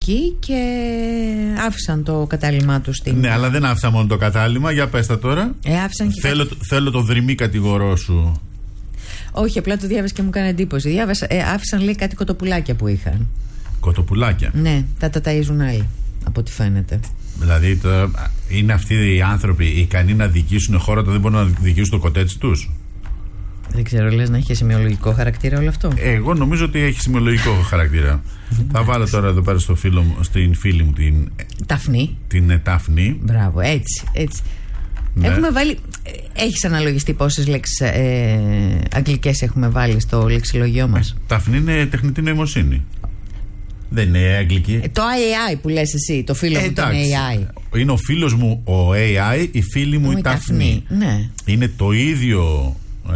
εκεί και άφησαν το κατάλημά του στην. Ναι, αλλά δεν άφησαν μόνο το κατάλημα. Για πες τα τώρα. Άφησαν και θέλω το δρυμή κατηγορό σου. Όχι, απλά το διάβασα και μου έκανε εντύπωση. Άφησαν, λέει, κάτι κοτοπουλάκια που είχαν. Κοτοπουλάκια. Ναι, τα ταΐζουν άλλοι, από ό,τι φαίνεται. Δηλαδή είναι αυτοί οι άνθρωποι ικανοί να διοικήσουν χώρα, δεν μπορούν να διοικήσουν το κοτέτσι τους. Δεν ξέρω, λες να έχει σημειολογικό χαρακτήρα όλο αυτό? Εγώ νομίζω ότι έχει σημειολογικό χαρακτήρα. Θα βάλω τώρα εδώ πέρα στην φίλη μου την Ταφνή. Την Ταφνή. Μπράβο, έτσι. Ναι. Έχουμε βάλει. Έχεις αναλογιστεί πόσες λέξεις αγγλικές έχουμε βάλει στο λεξιλογιό μας? Ταφνή είναι τεχνητή νοημοσύνη. Δεν είναι αγγλική. Το AI που λες εσύ, το φίλο μου τον AI. Είναι ο φίλος μου ο AI, η φίλη μου η Ταφνή. Ναι. Είναι το ίδιο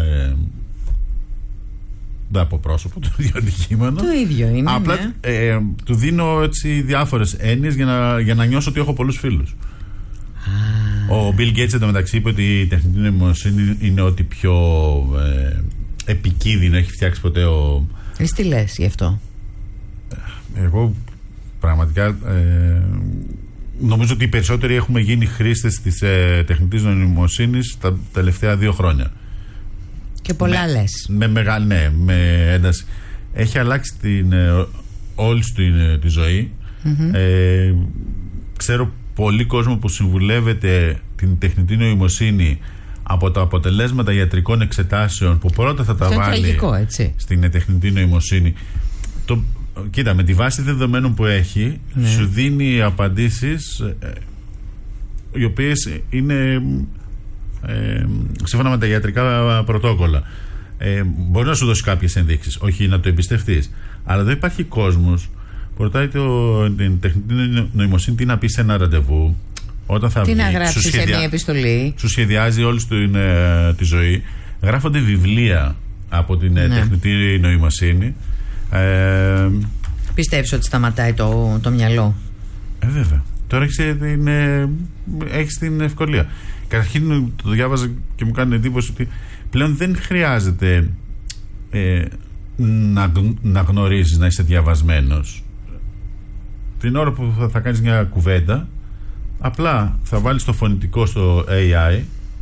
από πρόσωπο, το ίδιο αντικείμενο. Το ίδιο είναι. Απλά του δίνω έτσι διάφορες έννοιες για να νιώσω ότι έχω πολλούς φίλους. Ο Bill Gates εντωμεταξύ είπε ότι η τεχνητή νοημοσύνη είναι ό,τι πιο επικίνδυνο έχει φτιάξει ποτέ ο. Εσύ τι λες γι' αυτό? Εγώ πραγματικά νομίζω ότι οι περισσότεροι έχουμε γίνει χρήστες της τεχνητής νοημοσύνης τα τελευταία 2 χρόνια. Και πολλά λες. Με ένταση. Έχει αλλάξει όλη τη ζωή. Ξέρω πολύ κόσμο που συμβουλεύεται την τεχνητή νοημοσύνη από τα αποτελέσματα ιατρικών εξετάσεων που πρώτα θα τα βάλει τραγικό, έτσι, στην τεχνητή νοημοσύνη. Κοίτα, με τη βάση δεδομένων που έχει, σου δίνει απαντήσεις οι οποίες είναι σύμφωνα με τα ιατρικά πρωτόκολλα. Μπορεί να σου δώσει κάποιες ενδείξεις, όχι να το εμπιστευτείς. Αλλά εδώ υπάρχει κόσμος που ρωτάει την τεχνητή νοημοσύνη τι να πει σε ένα ραντεβού, όταν θα τι να γράψει σε μια επιστολή. Σου σχεδιάζει όλη τη ζωή. Γράφονται βιβλία από την τεχνητή νοημοσύνη. Πιστεύεις ότι σταματάει το μυαλό? Βέβαια. Τώρα έχεις την ευκολία. Καταρχήν το διάβαζα και μου κάνει εντύπωση ότι πλέον δεν χρειάζεται να γνωρίζεις, να είσαι διαβασμένος. Την ώρα που θα κάνεις μια κουβέντα, απλά θα βάλεις το φωνητικό στο AI.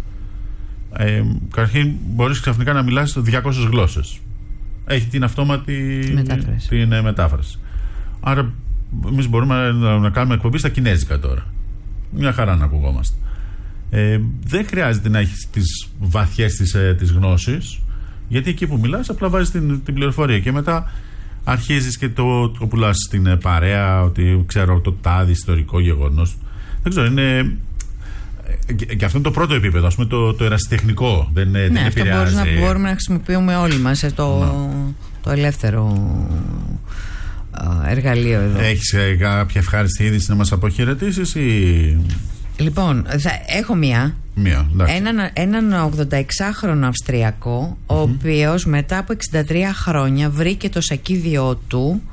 Καταρχήν μπορείς ξαφνικά να μιλάς 200 γλώσσες. Έχει την αυτόματη μετάφραση. Άρα εμείς μπορούμε να κάνουμε εκπομπή στα κινέζικα τώρα. Μια χαρά να ακουγόμαστε. Δεν χρειάζεται να έχεις τις βαθιές της γνώσης, γιατί εκεί που μιλάς απλά βάζεις την πληροφορία και μετά αρχίζεις και το πουλάς στην παρέα, ότι ξέρω το τάδι ιστορικό γεγονός. Δεν ξέρω, είναι. Και αυτό είναι το πρώτο επίπεδο, ας πούμε, το ερασιτεχνικό. Δεν επηρεάζει. Αυτό μπορούμε να χρησιμοποιούμε όλοι μας το ελεύθερο εργαλείο εδώ. Έχεις κάποια ευχάριστη είδηση να μας αποχαιρετήσεις ή? Λοιπόν, έχω μία. Έναν 86χρονο Αυστριακό, ο οποίος μετά από 63 χρόνια βρήκε το σακίδιό του.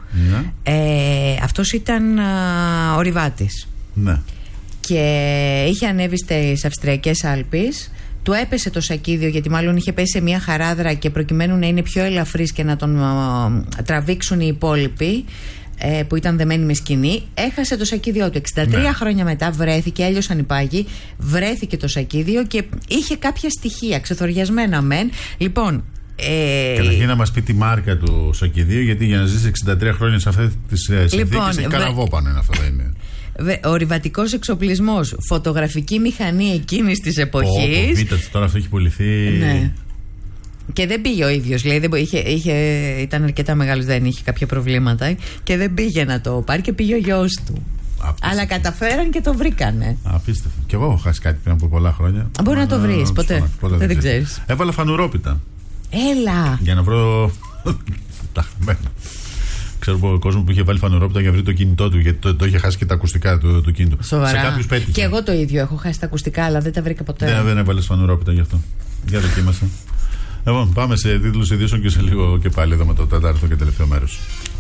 Αυτός ήταν ορειβάτης. Ναι. Και είχε ανέβει στις Αυστριακές Άλπεις. Του έπεσε το σακίδιο, γιατί μάλλον είχε πέσει σε μια χαράδρα, και προκειμένου να είναι πιο ελαφρύς και να τον τραβήξουν οι υπόλοιποι που ήταν δεμένοι με σκηνή, έχασε το σακίδιό του. 63 χρόνια μετά βρέθηκε, έλειωσαν οι πάγοι, βρέθηκε το σακίδιο και είχε κάποια στοιχεία ξεθοριασμένα μεν. Λοιπόν, καταρχήν να μας πει τη μάρκα του σακιδίου, γιατί για να ζήσει 63 χρόνια σε αυτές τις συνθήκες έχει καραβόπανο, αυτό δεν είναι. Ορειβατικός εξοπλισμός, φωτογραφική μηχανή εκείνης της εποχής. Τώρα αυτό έχει πουληθεί. Ναι. Και δεν πήγε ο ίδιος, λέει, ήταν αρκετά μεγάλος, δεν είχε κάποια προβλήματα και δεν πήγε να το πάρει και πήγε ο γιος του. Απίστευτο. Αλλά καταφέραν και το βρήκανε. Απίστευτο. Και εγώ έχω χάσει κάτι πριν από πολλά χρόνια. Μπορεί να το βρεις, ποτέ δεν ξέρεις. Έβαλα φανουρόπιτα. Έλα. Για να βρω τα χαμένα. Ξέρω κόσμο που είχε βάλει φανουρόπιτα για να βρει το κινητό του, γιατί το είχε χάσει και τα ακουστικά του κινητού. Σοβαρά. Σε κάποιους πέτυχε. Και εγώ το ίδιο, έχω χάσει τα ακουστικά, αλλά δεν τα βρήκα ποτέ. Δεν έβαλες φανουρόπιτα γι' αυτό. Για δοκίμασε. Λοιπόν, πάμε σε τίτλους ειδήσεων και σε λίγο και πάλι εδώ με το τέταρτο και τελευταίο μέρος.